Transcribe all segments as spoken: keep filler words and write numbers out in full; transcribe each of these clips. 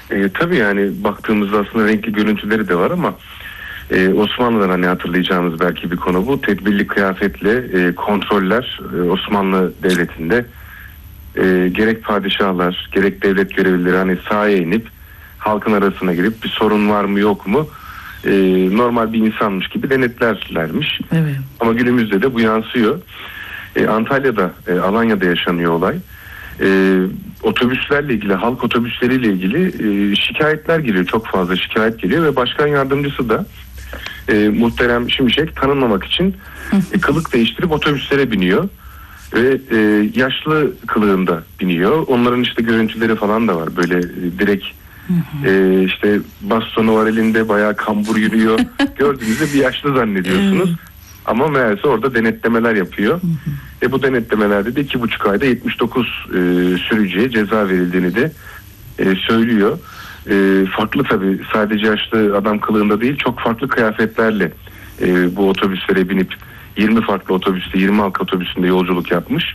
E, tabii yani baktığımızda aslında renkli görüntüleri de var ama e, Osmanlı'dan hani hatırlayacağımız belki bir konu bu. Tedbirli kıyafetle e, kontroller e, Osmanlı Devleti'nde e, gerek padişahlar gerek devlet görevlileri hani sahaya inip halkın arasına girip bir sorun var mı yok mu e, normal bir insanmış gibi denetlerlermiş. Evet. Ama günümüzde de bu yansıyor. E, Antalya'da, e, Alanya'da yaşanıyor olay. E, otobüslerle ilgili, halk otobüsleriyle ilgili e, şikayetler geliyor. Çok fazla şikayet geliyor ve başkan yardımcısı da e, muhterem Şimşek tanınmamak için e, kılık değiştirip otobüslere biniyor. Ve e, yaşlı kılığında biniyor. Onların işte görüntüleri falan da var. Böyle e, direkt e, işte bastonu var elinde, bayağı kambur yürüyor. Gördüğünüzde bir yaşlı zannediyorsunuz. Ama meğerse orada denetlemeler yapıyor. Ve bu denetlemelerde de iki buçuk ayda yetmiş dokuz e, sürücüye ceza verildiğini de e, söylüyor. E, farklı tabii, sadece yaşlı adam kılığında değil, çok farklı kıyafetlerle e, bu otobüslere binip yirmi farklı otobüste, yirmi halk otobüsünde yolculuk yapmış.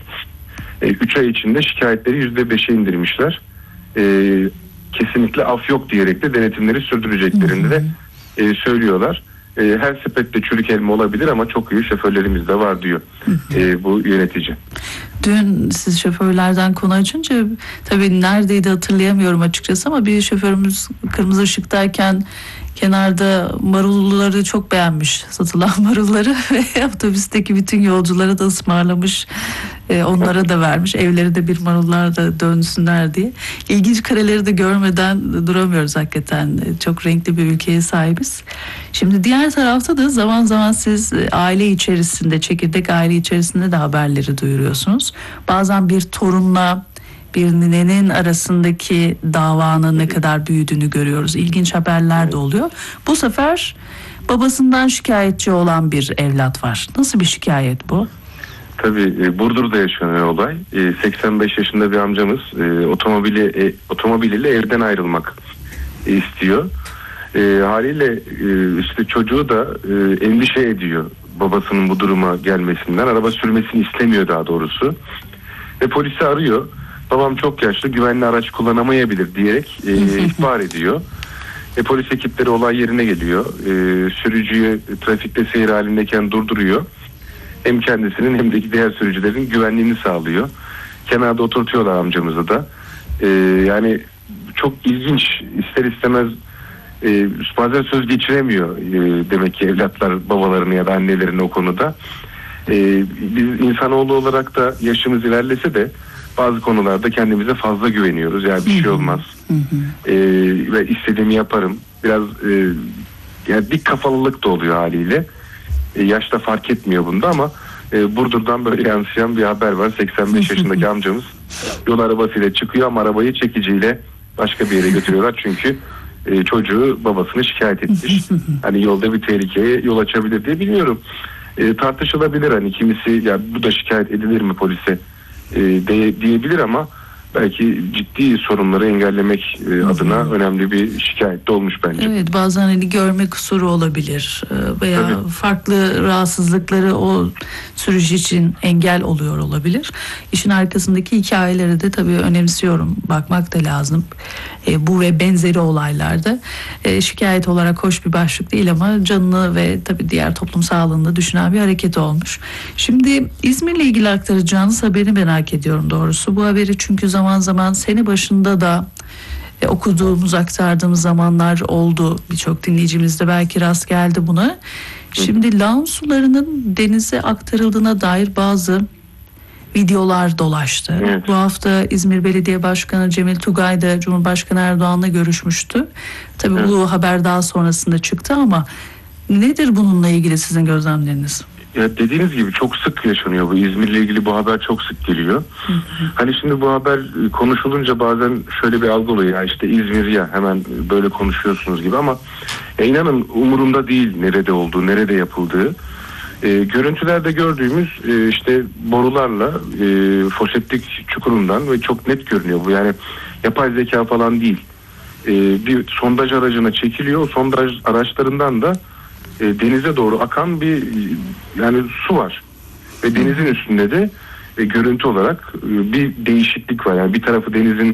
üç ay içinde şikayetleri yüzde beşe indirmişler. E, kesinlikle af yok diyerek de denetimleri sürdüreceklerini de e, söylüyorlar. E, her sepette çürük elma olabilir ama çok iyi şoförlerimiz de var diyor e, bu yönetici. Dün siz şoförlerden konu açınca tabii neredeydi hatırlayamıyorum açıkçası ama bir şoförümüz kırmızı ışıktayken kenarda marulları çok beğenmiş, satılan marulları ve otobüsteki bütün yolculara da ısmarlamış, e, onlara da vermiş, evleri de bir marullar da dönsünler diye. İlginç kareleri de görmeden duramıyoruz hakikaten. Çok renkli bir ülkeye sahibiz. Şimdi diğer tarafta da zaman zaman siz aile içerisinde, çekirdek aile içerisinde de haberleri duyuruyorsunuz. Bazen bir torunla bir ninenin arasındaki davanın ne kadar büyüdüğünü görüyoruz. İlginç haberler de oluyor. Bu sefer babasından şikayetçi olan bir evlat var. Nasıl bir şikayet bu? Tabii e, Burdur'da yaşanıyor olay. E, seksen beş yaşında bir amcamız e, otomobili e, otomobiliyle evden ayrılmak e, istiyor. E, haliyle e, işte çocuğu da e, endişe ediyor babasının bu duruma gelmesinden. Araba sürmesini istemiyor daha doğrusu. Ve polisi arıyor. Babam çok yaşlı, güvenli araç kullanamayabilir diyerek e, ihbar ediyor. E, polis ekipleri olay yerine geliyor. E, sürücüyü trafikte seyir halindeyken durduruyor. Hem kendisinin hem de diğer sürücülerin güvenliğini sağlıyor. Kenarda oturtuyorlar amcamızı da. E, yani çok ilginç, ister istemez e, bazen söz geçiremiyor e, demek ki evlatlar babalarını ya da annelerini o konuda. E, biz insanoğlu olarak da yaşımız ilerlese de bazı konularda kendimize fazla güveniyoruz. Yani bir şey olmaz. Ee, ve istediğimi yaparım. Biraz e, yani dik kafalılık da oluyor haliyle. E, yaşta fark etmiyor bunda ama e, Burdur'dan böyle yansıyan bir haber var. seksen beş yaşındaki amcamız yol arabasıyla çıkıyor ama arabayı çekiciyle başka bir yere götürüyorlar. Çünkü e, çocuğu babasını şikayet etmiş. Hani yolda bir tehlikeye yol açabilir diye, bilmiyorum. E, tartışılabilir, hani kimisi ya bu da şikayet edilir mi polise E, de, diyebilir ama belki ciddi sorunları engellemek e, adına hmm. önemli bir şikayet de olmuş bence. Evet, bazen hani görme kusuru olabilir veya Tabii. farklı rahatsızlıkları o sürücü için engel oluyor olabilir. İşin arkasındaki hikayeleri de tabii önemsiyorum. Bakmak da lazım. E, bu ve benzeri olaylarda e, şikayet olarak hoş bir başlık değil ama canını ve tabii diğer toplum sağlığını da düşünen bir hareket olmuş. Şimdi İzmir'le ilgili aktaracağınız haberi merak ediyorum doğrusu. Bu haberi çünkü zaman zaman sene başında da e, okuduğumuz, aktardığımız zamanlar oldu. Birçok dinleyicimiz de belki rast geldi buna. Şimdi lağım sularının denize aktarıldığına dair bazı videolar dolaştı. Evet. Bu hafta İzmir Belediye Başkanı Cemil Tugay da Cumhurbaşkanı Erdoğan'la görüşmüştü. Tabii evet. Bu haber daha sonrasında çıktı ama nedir bununla ilgili sizin gözlemleriniz? Ya dediğiniz gibi çok sık yaşanıyor bu. İzmir'le ilgili bu haber çok sık geliyor. Hı hı. Hani şimdi bu haber konuşulunca bazen şöyle bir algı oluyor. Ya işte İzmir ya hemen böyle konuşuyorsunuz gibi ama ya inanın umurumda değil nerede olduğu, nerede yapıldığı. E, görüntülerde gördüğümüz e, işte borularla e, foşetlik çukurundan ve çok net görünüyor bu. Yani yapay zeka falan değil. E, bir sondaj aracına çekiliyor. O sondaj araçlarından da e, denize doğru akan bir yani su var. Ve denizin üstünde de e, görüntü olarak e, bir değişiklik var. Yani bir tarafı denizin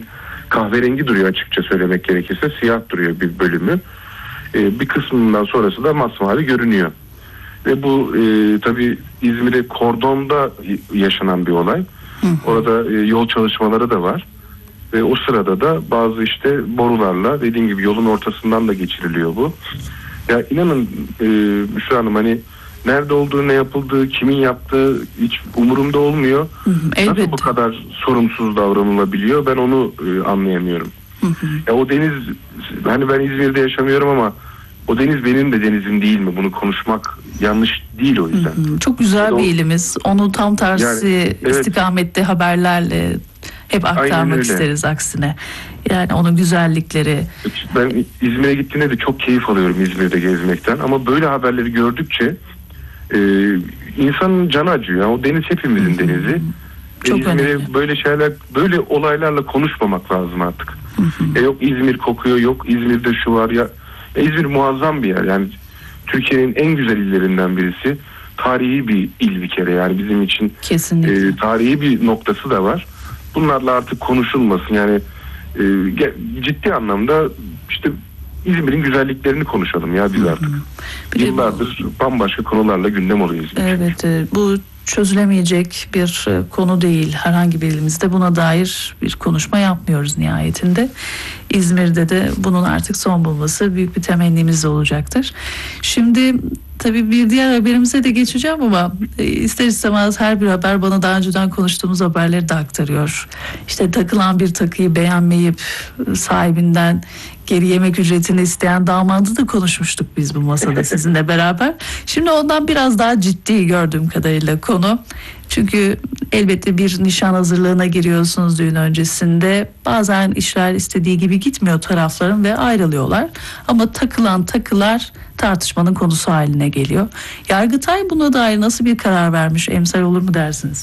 kahverengi duruyor açıkça söylemek gerekirse. Siyah duruyor bir bölümü. E, bir kısmından sonrası da masmavi görünüyor. Ve bu e, tabii İzmir'e kordonda yaşanan bir olay. Hı hı. Orada e, yol çalışmaları da var. Ve o sırada da bazı işte borularla dediğim gibi yolun ortasından da geçiriliyor bu. Ya inanın e, Büşra Hanım, hani nerede olduğu, ne yapıldığı, kimin yaptığı hiç umurumda olmuyor. Hı hı, nasıl bu kadar sorumsuz davranılabiliyor, ben onu e, anlayamıyorum. Hı hı. Ya o deniz, hani ben İzmir'de yaşamıyorum ama o deniz benim de denizim değil mi? Bunu konuşmak yanlış değil o yüzden. Hı hı. Çok güzel bir ilimiz. Onu tam tersi yani, evet. istikamette haberlerle hep aktarmak isteriz aksine. Yani onun güzellikleri. Ben İzmir'e gittiğimde de çok keyif alıyorum İzmir'de gezmekten. Ama böyle haberleri gördükçe e, insanın canı acıyor. Yani o deniz hepimizin denizi. Çok İzmir'e böyle şeyler, böyle olaylarla konuşmamak lazım artık. Hı hı. E, yok İzmir kokuyor, yok İzmir'de şu var ya. E, İzmir muazzam bir yer. Yani Türkiye'nin en güzel illerinden birisi. Tarihi bir il bir kere, yani bizim için e, tarihi bir noktası da var. Bunlarla artık konuşulmasın. Yani e, ciddi anlamda işte İzmir'in güzelliklerini konuşalım ya biz artık. Bir Yıllardır bu, bambaşka konularla gündem oluyor İzmir. Evet, e, bu çözülemeyecek bir konu değil. Herhangi bir ilimizde buna dair bir konuşma yapmıyoruz nihayetinde. İzmir'de de bunun artık son bulması büyük bir temennimiz olacaktır. Şimdi tabii bir diğer haberimize de geçeceğim ama ister istemez her bir haber bana daha önceden konuştuğumuz haberleri de aktarıyor. İşte takılan bir takıyı beğenmeyip sahibinden geri yemek ücretini isteyen damadı da konuşmuştuk biz bu masada sizinle beraber. Şimdi ondan biraz daha ciddi gördüğüm kadarıyla konu. Çünkü elbette bir nişan hazırlığına giriyorsunuz düğün öncesinde. Bazen işler istediği gibi gitmiyor tarafların ve ayrılıyorlar. Ama takılan takılar tartışmanın konusu haline geliyor. Yargıtay buna dair nasıl bir karar vermiş? Emsal olur mu dersiniz?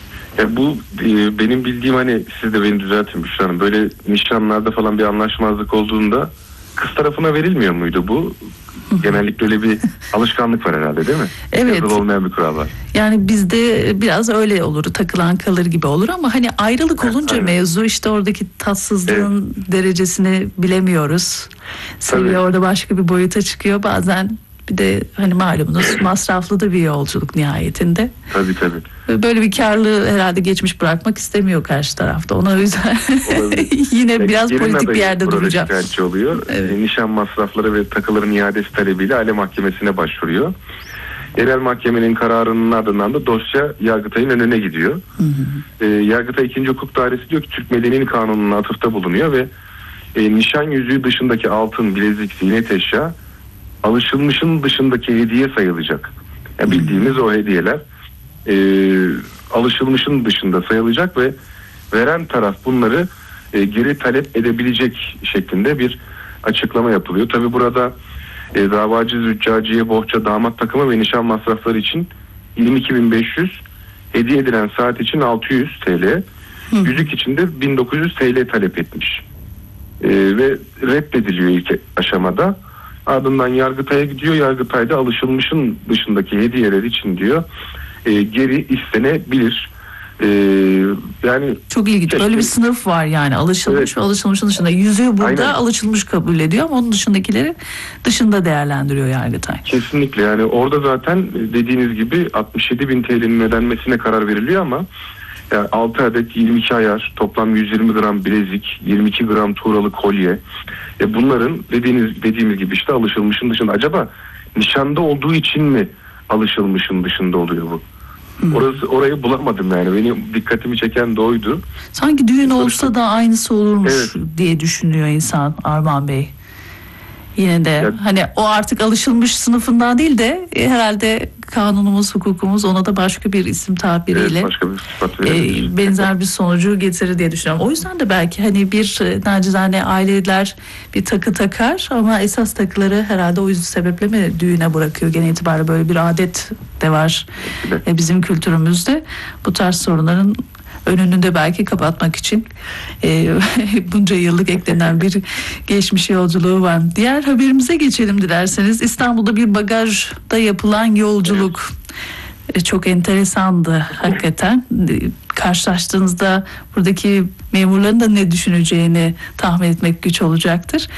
Ya bu e, benim bildiğim, hani siz de beni düzeltin Büşra Hanım, böyle nişanlarda falan bir anlaşmazlık olduğunda kız tarafına verilmiyor muydu bu? Genellikle öyle bir alışkanlık var herhalde, değil mi? Evet. Yazılı olmayan bir kural var. Yani bizde biraz öyle olur, takılan kalır gibi olur ama hani ayrılık olunca evet, mevzu işte oradaki tatsızlığın evet, derecesini bilemiyoruz. Seviye orada başka bir boyuta çıkıyor bazen. Bir de hani malumunuz masraflı da bir yolculuk nihayetinde. Tabii tabii. Böyle bir karlı herhalde geçmiş bırakmak istemiyor karşı tarafta. Ona o yüzden yine yani biraz politik bir yerde duracağım. Oluyor. Evet. E, nişan masrafları ve takıların iadesi talebiyle aile mahkemesine başvuruyor. Yerel mahkemenin kararının ardından da dosya Yargıtay'ın önüne gidiyor. Hı hı. E, Yargıtay ikinci Hukuk Dairesi diyor ki Türk Medeni Kanunu'na atıfta bulunuyor ve e, nişan yüzüğü dışındaki altın, bilezik, ziynet eşya alışılmışın dışındaki hediye sayılacak. Yani bildiğimiz o hediyeler e, alışılmışın dışında sayılacak ve veren taraf bunları e, geri talep edebilecek şeklinde bir açıklama yapılıyor. Tabi burada e, davacı züccaciye bohça, damat takımı ve nişan masrafları için yirmi iki bin beş yüz, hediye edilen saat için altı yüz TL, Hı. yüzük için de bin dokuz yüz TL talep etmiş. E, ve reddediliyor ilk aşamada. Ardından Yargıtay'a gidiyor. Yargıtay'da alışılmışın dışındaki hediyeler için diyor e, geri istenebilir. E, yani çok ilginç. Keşke... Böyle bir sınıf var yani. Alışılmış evet, ve alışılmışın dışında. Yüzüğü burada aynen, alışılmış kabul ediyor ama onun dışındakileri dışında değerlendiriyor Yargıtay. Kesinlikle, yani orada zaten dediğiniz gibi altmış yedi bin T L'nin ödenmesine karar veriliyor ama yani altı adet yirmi iki ayar, toplam yüz yirmi gram bilezik, yirmi iki gram tuğralı kolye. E bunların dediğiniz dediğimiz gibi işte alışılmışın dışında. Acaba nişanda olduğu için mi alışılmışın dışında oluyor bu? Hmm. Orası orayı bulamadım yani. Benim dikkatimi çeken de oydu. Sanki düğün olsa da aynısı olurmuş evet, diye düşünüyor insan Arman Bey. Yine de ya, hani o artık alışılmış sınıfından değil de e, herhalde kanunumuz, hukukumuz ona da başka bir isim tabiriyle evet, başka bir sıfat e, benzer bir sonucu getirir diye düşünüyorum. O yüzden de belki hani bir e, nacizane aileler bir takı takar ama esas takıları herhalde o yüzden sebeple mi düğüne bırakıyor? Genel itibariyle böyle bir adet de var e, bizim kültürümüzde. Bu tarz sorunların önünü de belki kapatmak için e, bunca yıllık eklenen bir geçmiş yolculuğu var. Diğer haberimize geçelim dilerseniz. İstanbul'da bir bagajda yapılan yolculuk. E, çok enteresandı hakikaten. E, karşılaştığınızda buradaki memurların da ne düşüneceğini tahmin etmek güç olacaktır.